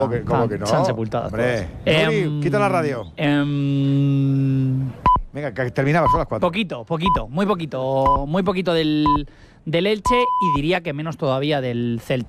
¿Cómo que no? Se han sepultado. Hombre, Nuri, quita la radio. Venga, que terminaba, son las 4. Muy poquito del Elche y diría que menos todavía del Celta.